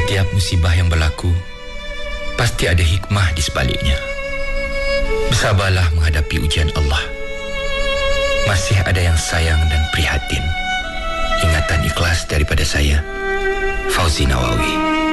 Setiap musibah yang berlaku pasti ada hikmah di sebaliknya. Bersabarlah menghadapi ujian Allah. Masih ada yang sayang dan prihatin. Ingatan ikhlas daripada saya, Fauzi Nawawi.